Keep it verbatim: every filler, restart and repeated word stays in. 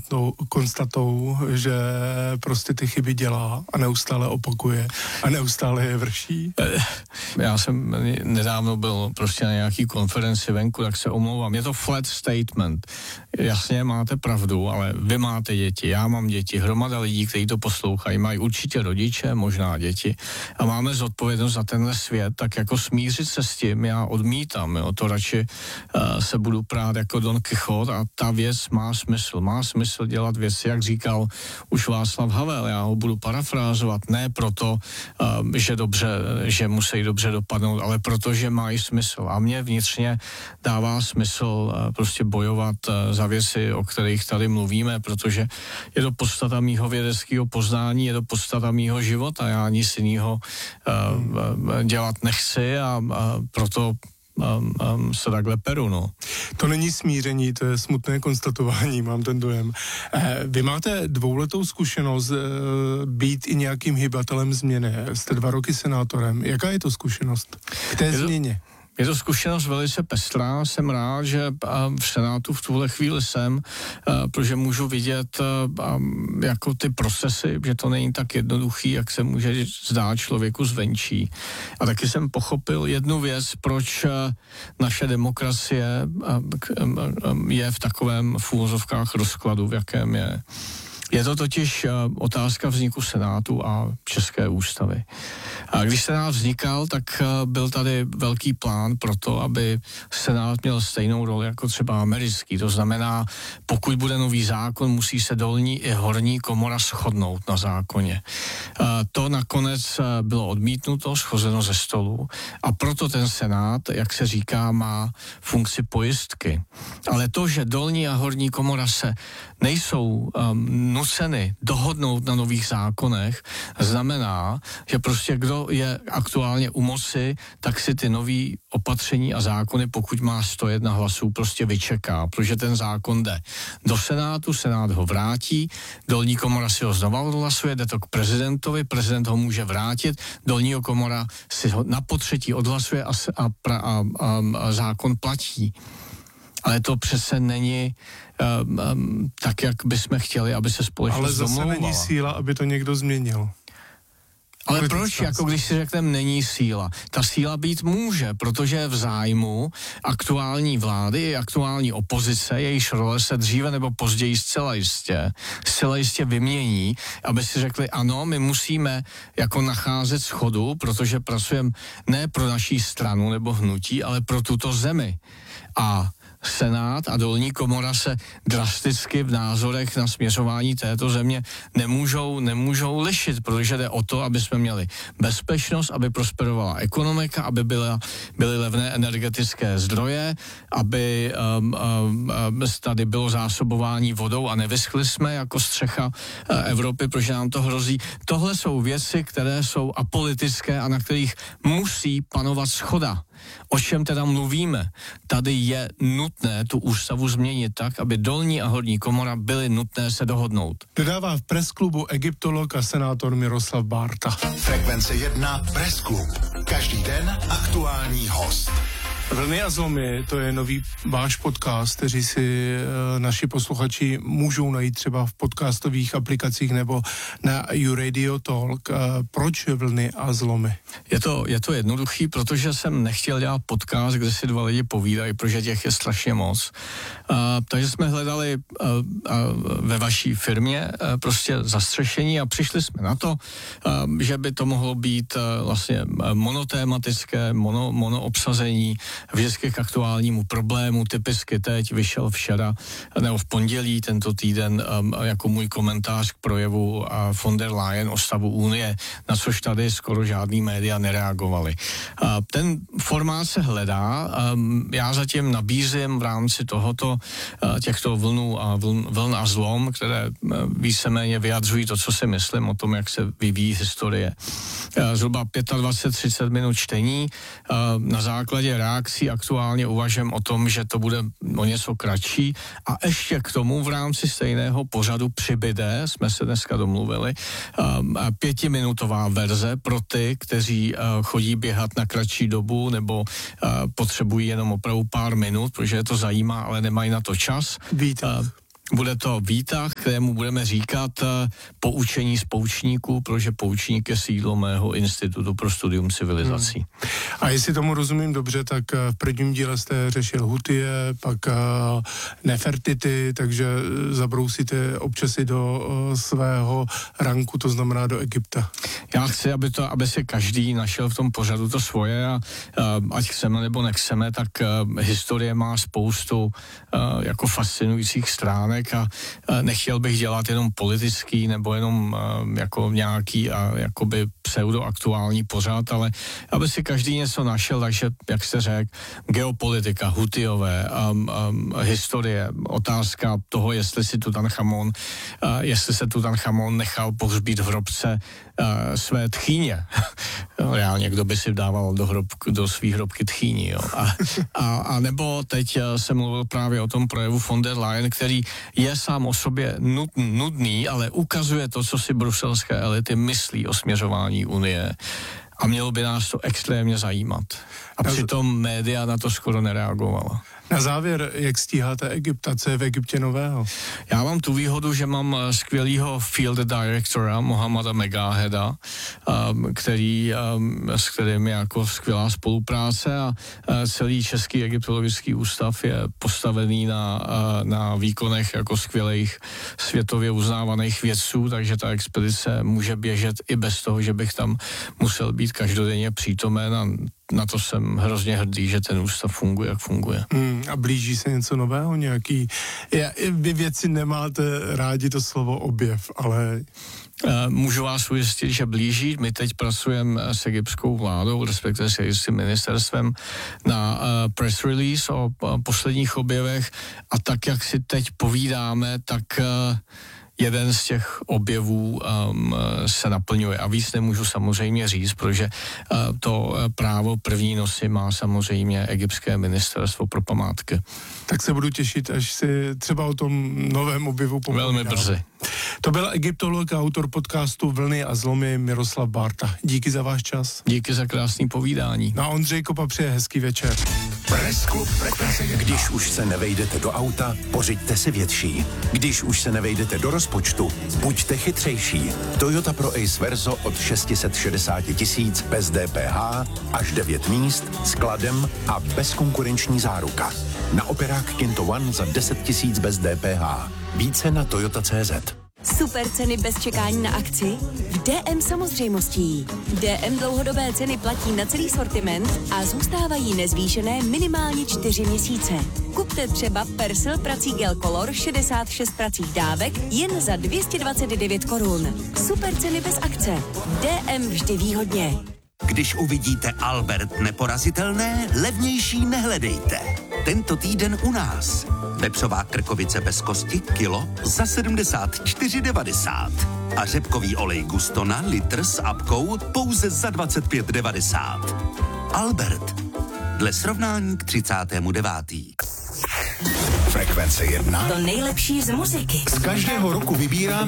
konstatou, že prostě ty chyby dělá a neustále opakuje a neustále je vrší? Já jsem nedávno byl prostě na nějaký konferenci venku, tak se omlouvám. Je to flat statement. Jasně, máte pravdu, ale vy máte děti, já mám děti, hromada lidí, kteří to poslouchají, mají určitě rodiče, možná děti a máme zodpovědnost za tenhle svět, tak jako smířit se s tím, já odmítám, jo, to radši uh, se budu prát jako Don Quixote a ta věc má smysl. Má smysl dělat věci, jak říkal už Václav Havel, já ho budu parafrázovat, ne proto, uh, že dobře, že musí dobře dopadnout, ale proto, že mají smysl. A mě vnitřně dává smysl uh, prostě bojovat uh, za věci, o kterých tady mluvíme, protože je to podstata mýho vědeckého poznání, je to podstata mýho života, já nic jiného uh, dělat nechci a, a proto Um, um, se takhle peru, no. To není smíření, to je smutné konstatování, mám ten dojem. Eh, vy máte dvouletou zkušenost eh, být i nějakým hybatelem změny. Jste dva roky senátorem. Jaká je to zkušenost k té je to, změně? Je to zkušenost velice pestrá. Jsem rád, že v Senátu v tuhle chvíli jsem, protože můžu vidět jako ty procesy, že to není tak jednoduchý, jak se může zdát člověku zvenčí. A taky jsem pochopil jednu věc, proč naše demokracie je v takovém v úvozovkách rozkladu, v jakém je. Je to totiž otázka vzniku Senátu a České ústavy. A když Senát vznikal, tak byl tady velký plán pro to, aby Senát měl stejnou roli jako třeba americký. To znamená, pokud bude nový zákon, musí se dolní i horní komora shodnout na zákoně. To nakonec bylo odmítnuto, schozeno ze stolu a proto ten Senát, jak se říká, má funkci pojistky. Ale to, že dolní a horní komora se nejsou um, nuceny dohodnout na nových zákonech, znamená, že prostě kdo je aktuálně u moci, tak si ty nový opatření a zákony, pokud má sto jedna hlasů, prostě vyčeká, protože ten zákon jde do Senátu, Senát ho vrátí, dolní komora si ho znova odhlasuje, jde to k prezidentovi, prezident ho může vrátit, dolní komora si ho na potřetí odhlasuje a, a, a, a, a zákon platí. Ale to přece není um, um, tak, jak bychom chtěli, aby se společnost domlouvala. Ale zase není síla, aby to někdo změnil. Ale Kdy proč, jako když si řekneme, není síla? Ta síla být může, protože je v zájmu aktuální vlády i aktuální opozice, jejíž role se dříve nebo později zcela jistě, zcela jistě vymění, aby si řekli, ano, my musíme jako nacházet schodu, protože pracujeme ne pro naší stranu nebo hnutí, ale pro tuto zemi. A Senát a dolní komora se drasticky v názorech na směřování této země nemůžou, nemůžou lišit, protože jde o to, aby jsme měli bezpečnost, aby prosperovala ekonomika, aby byla, byly levné energetické zdroje, aby um, um, tady bylo zásobování vodou a nevyschli jsme jako střecha uh, Evropy, protože nám to hrozí. Tohle jsou věci, které jsou apolitické a na kterých musí panovat shoda. O čem teda mluvíme? Tady je nutné tu ústavu změnit tak, aby dolní a horní komora byly nutné se dohodnout. Dodává v Pressklubu egyptolog a senátor Miroslav Bárta. Frekvence jedna Pressklub. Každý den aktuální host. Vlny a zlomy, to je nový váš podcast, který si e, naši posluchači můžou najít třeba v podcastových aplikacích nebo na YouRadio Talk. E, proč Vlny a zlomy? Je to, je to jednoduchý, protože jsem nechtěl dělat podcast, kde si dva lidi povídají, protože těch je strašně moc. E, takže jsme hledali e, e, ve vaší firmě e, prostě zastřešení a přišli jsme na to, e, že by to mohlo být e, vlastně monotématické, mono, monoobsazení vždycky k aktuálnímu problému. Typicky teď vyšel včera nebo v pondělí tento týden um, jako můj komentář k projevu uh, von der Leyen o stavu Unie, na což tady skoro žádný média nereagovali. Uh, ten formát se hledá. Um, já zatím nabízím v rámci tohoto uh, těchto vlnů a vln, vln a zlom, které uh, víceméně vyjadřují to, co si myslím o tom, jak se vyvíjí historie. Uh, zhruba dvacet pět třicet minut čtení uh, na základě reakcí aktuálně uvažujeme o tom, že to bude o něco kratší a ještě k tomu v rámci stejného pořadu přibyde, jsme se dneska domluvili, um, pětiminutová verze pro ty, kteří uh, chodí běhat na kratší dobu nebo uh, potřebují jenom opravdu pár minut, protože je to zajímá, ale nemají na to čas. Víte. Uh, Bude to výtah, kterému budeme říkat poučení z poučníků, protože poučník je sídlo mého institutu pro studium civilizací. Hmm. A jestli tomu rozumím dobře, tak v prvním díle jste řešil Hutie, pak Nefertity, takže zabrousíte občas i do svého ranku, to znamená do Egypta. Já chci, aby, to, aby si každý našel v tom pořadu to svoje a ať chceme nebo nechceme, tak historie má spoustu jako fascinujících stránek a nechtěl bych dělat jenom politický nebo jenom jako nějaký a jakoby pseudoaktuální pořad, ale aby si každý něco našel, takže, jak jste řekl, geopolitika, Hutiové, um, um, historie, otázka toho, jestli si Tutanchamon, uh, jestli se Tutanchamon nechal pohřbít v hrobce uh, své tchýně. Reálně, kdo by si dával do, hrob, do svý hrobky tchýni, jo. A, a, a nebo teď uh, jsem mluvil právě o tom projevu von der Leyen, který je sám o sobě nud, nudný, ale ukazuje to, co si bruselské elity myslí o směřování Unie. A mělo by nás to extrémně zajímat. A přitom média na to skoro nereagovala. Na závěr, jak stíháte Egypta? Co je v Egyptě nového? Já mám tu výhodu, že mám skvělýho field directora Mohammada Megaheda, který, s kterým je jako skvělá spolupráce a celý Český egyptologický ústav je postavený na, na výkonech jako skvělých světově uznávaných vědců, takže ta expedice může běžet i bez toho, že bych tam musel být každodenně přítomen a na to jsem hrozně hrdý, že ten ústav funguje, jak funguje. Hmm, a blíží se něco nového? Nějaký... Já, vy věci nemáte rádi to slovo objev, ale... Můžu vás ujistit, že blíží. My teď pracujeme s egyptskou vládou, respektive s egyptským ministerstvem na press release o posledních objevech a tak, jak si teď povídáme, tak jeden z těch objevů um, se naplňuje a víc nemůžu samozřejmě říct, protože uh, to právo první nosy má samozřejmě egyptské ministerstvo pro památky. Tak se budu těšit, až si třeba o tom novém objevu popovídám. Velmi brzy. To byl egyptolog a autor podcastu Vlny a zlomy Miroslav Bárta. Díky za váš čas. Díky za krásný povídání. No a Ondřej Kopa přeje hezký večer. Press Club Frekvence. Když už se nevejdete do auta, pořiďte si větší. Když už se nevejdete do rozpočtu, buďte chytřejší. Toyota Pro Ace Verso od šest set šedesát tisíc bez D P H, až devět míst, skladem a bezkonkurenční záruka. Na operák Kinto One za deset tisíc bez D P H. Více na toyota tečka cé zet. Super ceny bez čekání na akci? V D M samozřejmostí. D M dlouhodobé ceny platí na celý sortiment a zůstávají nezvýšené minimálně čtyři měsíce. Kupte třeba Persil prací gel Color šedesát šest pracích dávek jen za dvě stě dvacet devět korun. Super ceny bez akce. D M vždy výhodně. Když uvidíte Albert neporazitelné, levnější nehledejte. Tento týden u nás. Vepřová krkovice bez kosti kilo za sedmdesát čtyři devadesát. A řepkový olej Gustona litr s apkou pouze za dvacet pět devadesát. Albert. Dle srovnání k třicátému devátému Frekvence jedna. To nejlepší z muziky. Z každého roku vybírám